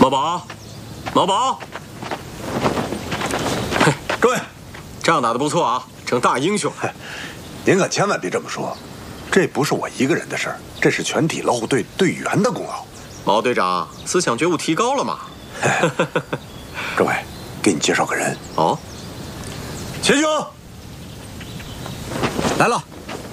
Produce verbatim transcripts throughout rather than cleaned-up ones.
毛宝，毛宝，嘿， 各位， 仗打得不错啊，成大英雄。 您可千万别这么说，这不是我一个人的事儿，这是全体老虎队队员的功劳。 毛队长，思想觉悟提高了嘛？ 各位，给你介绍个人。 哦， 钱兄， 来了。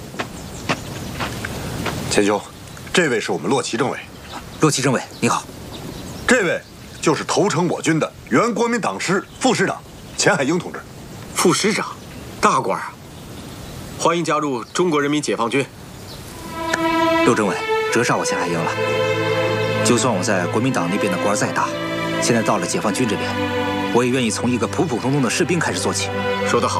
钱兄，这位是我们洛奇政委。 洛奇政委，你好。 这位就是投诚我军的原国民党师副师长钱海英同志。 副师长，大官啊！欢迎加入中国人民解放军。 陆政委，折煞我钱海英了。就算我在国民党那边的官再大，现在到了解放军这边，我也愿意从一个普普通通的士兵开始做起。 说得好，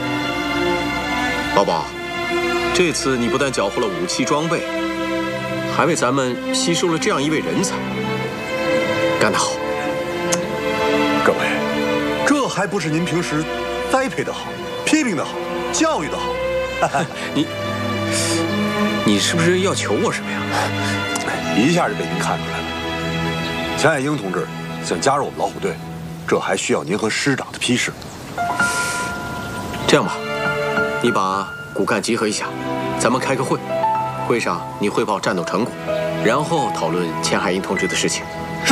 老宝，这次你不但缴获了武器装备，还为咱们吸收了这样一位人才，干得好！ 各位，这还不是您平时栽培的好，批评的好，教育的好？ 你你是不是要求我什么呀？ 一下就被您看出来了。钱海英同志想加入我们老虎队，这还需要您和师长的批示。 这样吧，你把骨干集合一下，咱们开个会，会上你汇报战斗成果，然后讨论钱海英同志的事情。 是。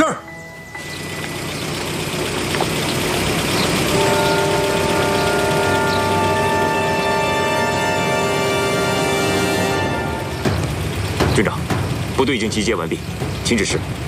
军长，部队已经集结完毕，请指示。